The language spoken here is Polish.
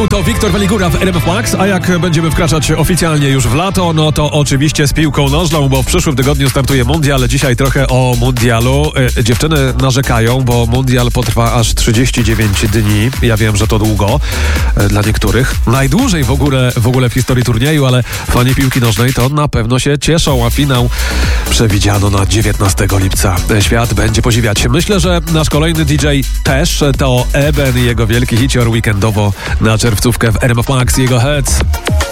poranku to Wiktor Weligura w RMF Max, a jak będziemy wkraczać oficjalnie już w lato, no to oczywiście z piłką nożną, bo w przyszłym tygodniu startuje mundial. Dzisiaj trochę o mundialu. Dziewczyny narzekają, bo mundial potrwa aż 39 dni. Ja wiem, że to długo dla niektórych. Najdłużej w ogóle w historii turnieju, ale fani piłki nożnej to na pewno się cieszą, a finał przewidziano na 19 lipca. Świat będzie podziwiać. Myślę, że nasz kolejny DJ też to Eben i jego wielki hicior weekendowo na czerwcówkę w RMF Max, jego Heads.